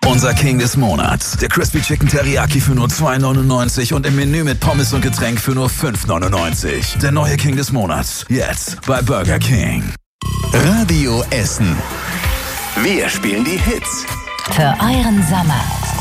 Unser King des Monats. Der Crispy Chicken Teriyaki für nur 2,99 und im Menü mit Pommes und Getränk für nur 5,99. Der neue King des Monats. Jetzt bei Burger King. Radio Essen. Wir spielen die Hits. Für euren Sommer.